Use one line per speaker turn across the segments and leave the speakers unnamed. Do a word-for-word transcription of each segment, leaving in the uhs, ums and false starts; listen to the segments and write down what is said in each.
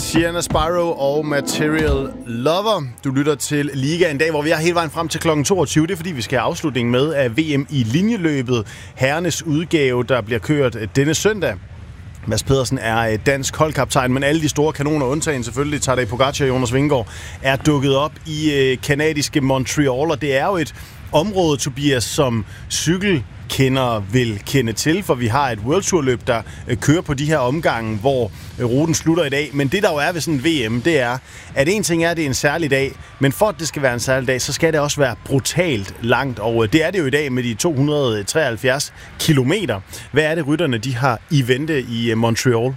Sienna Spyro og Material Lover. Du lytter til Liga en dag, hvor vi er hele vejen frem til klokken toogtyve. Det er fordi, vi skal have afslutningen med af V M i linjeløbet. Herrenes udgave, der bliver kørt denne søndag. Mads Pedersen er dansk holdkaptajn, men alle de store kanoner, undtagen selvfølgelig Tadej Pogacar og Jonas Vingegaard, er dukket op i kanadiske Montreal. Og det er jo et område, Tobias, som cykel kender vil kende til, for vi har et World Tour løb, der kører på de her omgange, hvor ruten slutter i dag. Men det, der jo er ved sådan en V M, det er, at en ting er, at det er en særlig dag, men for at det skal være en særlig dag, så skal det også være brutalt langt, og det er det jo i dag med de to hundrede treoghalvfjerds kilometer. Hvad er det, rytterne de har i vente i Montreal?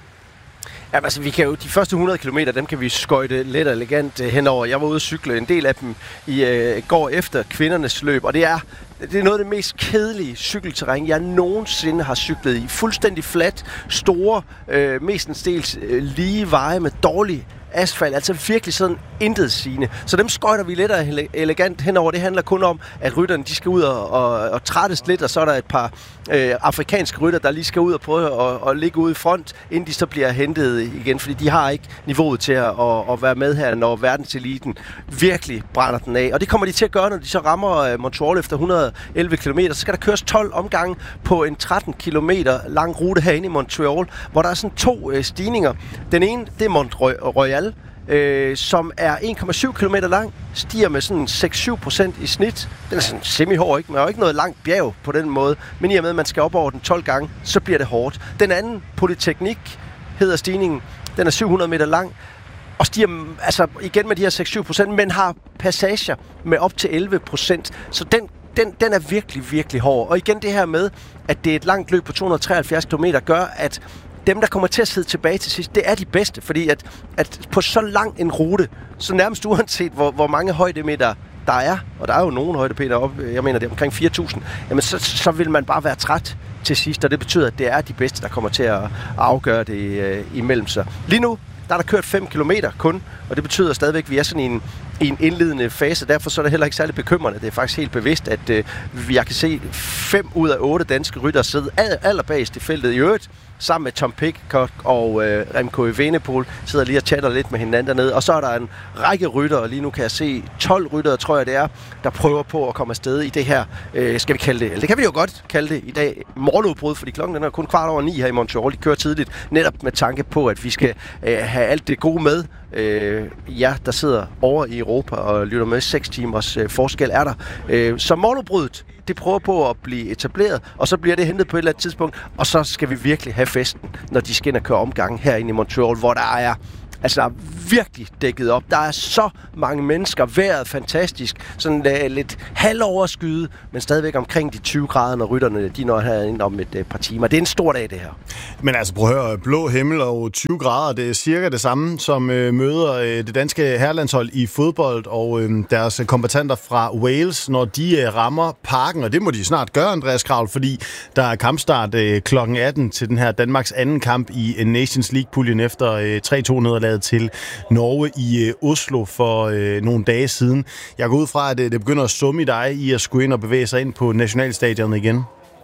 Ja, altså, vi kan jo, de første hundrede kilometer, dem kan vi skøjte let og elegant henover. Jeg var ude at cykle en del af dem i øh, går efter kvindernes løb, og det er, det er noget af det mest kedelige cykelterræn, jeg nogensinde har cyklet i. Fuldstændig fladt, store, øh, mestendels øh, lige veje med dårlig asfalt, altså virkelig sådan intetsigende. Så dem skøjter vi lidt og elegant henover. Det handler kun om, at rytterne de skal ud og, og, og trættes lidt, og så er der et par øh, afrikanske rytter, der lige skal ud og prøve at, at ligge ude i front, inden de så bliver hentet igen, fordi de har ikke niveauet til at, at, at være med her, når verdenseliten virkelig brænder den af. Og det kommer de til at gøre, når de så rammer Montreal efter et hundrede og elleve kilometer. Så skal der køres tolv omgange på en tretten kilometer lang rute herinde i Montreal, hvor der er sådan to øh, stigninger. Den ene, det er Mont Royal, Øh, som er en komma syv kilometer lang, stiger med sådan seks til syv procent i snit. Den er sådan semi-hård, ikke? Man har jo ikke noget langt bjerg på den måde, men i og med, at man skal op over den tolv gange, så bliver det hårdt. Den anden, Polyteknik, hedder stigningen. Den er syv hundrede meter lang, og stiger altså igen med de her seks til syv procent, men har passager med op til elleve procent. Så den Den, den er virkelig, virkelig hård. Og igen det her med, at det er et langt løb på to hundrede og treoghalvfjerds kilometer, gør, at dem, der kommer til at sidde tilbage til sidst, det er de bedste. Fordi at, at på så lang en rute, så nærmest uanset hvor, hvor mange højdemeter der er, og der er jo nogle højdemeter op, jeg mener det er omkring fire tusind, jamen så, så vil man bare være træt til sidst, og det betyder, at det er de bedste, der kommer til at afgøre det øh, imellem sig. Lige nu, der er der kørt fem kilometer kun, og det betyder stadigvæk, at vi er sådan i en, i en indledende fase. Derfor så er det heller ikke særlig bekymrende. Det er faktisk helt bevidst, at øh, jeg kan se fem ud af otte danske ryttere sidde allerbagest i feltet. I øvrigt, sammen med Tom Pidcock og øh, Remco Evenepoel, sidder lige og chatter lidt med hinanden dernede. Og så er der en række ryttere, lige nu kan jeg se tolv ryttere, tror jeg det er, der prøver på at komme afsted i det her, øh, skal vi kalde det, eller det kan vi jo godt kalde det i dag, morgenudbrud, fordi klokken den er kun kvart over ni her i Montreal. De kører tidligt, netop med tanke på, at vi skal øh, have alt det gode med. Øh, ja, der sidder over i Europa og lytter med, seks timers øh, forskel er der. Øh, så morgenudbruddet, det prøver på at blive etableret, og så bliver det hentet på et eller andet tidspunkt, og så skal vi virkelig have festen, når de skal ind og køre omgang herinde i Montreal, hvor der er altså virkelig dækket op. Der er så mange mennesker, vejret fantastisk, sådan uh, lidt halvoverskyet, men stadigvæk omkring de tyve grader, når rytterne de når herinde om et uh, par timer. Det er en stor dag, det her.
Men altså, prøv at høre, blå himmel og tyve grader, det er cirka det samme, som øh, møder øh, det danske herrelandshold i fodbold og øh, deres kombattanter fra Wales, når de øh, rammer parken, og det må de snart gøre, Andreas Kravl, fordi der er kampstart øh, klokken atten til den her Danmarks anden kamp i øh, Nations League-puljen efter øh, tre to nederlaget til Norge i øh, Oslo for øh, nogle dage siden. Jeg går ud fra, at det, det begynder at summe i dig i at skulle ind og bevæge sig ind på nationalstadionet igen.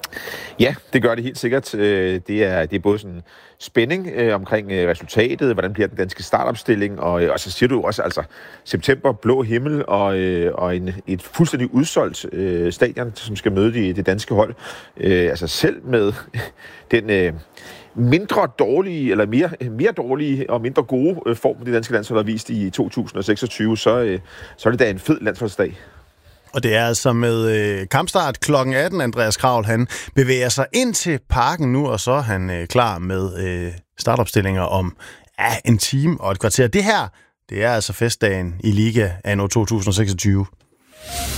Ja, det gør det helt sikkert. Det er, det er både sådan spænding øh, omkring øh, resultatet, hvordan bliver den danske startopstilling, og, og så siger du også, altså september, blå himmel og, øh, og en, et fuldstændig udsolgt øh, stadion, som skal møde de, det danske hold. Øh, altså selv med den øh, mindre dårlige, eller mere, mere dårlige og mindre gode øh, form, det danske landshold har vist i to tusind og seksogtyve, så, øh, så er det da en fed landsholdsdag.
Og det er altså med øh, kampstart klokken atten, Andreas Kravl, han bevæger sig ind til parken nu, og så er han øh, klar med øh, startopstillinger om ja, en time og et kvarter. Det her, det er altså festdagen i Liga anno to tusind og seksogtyve.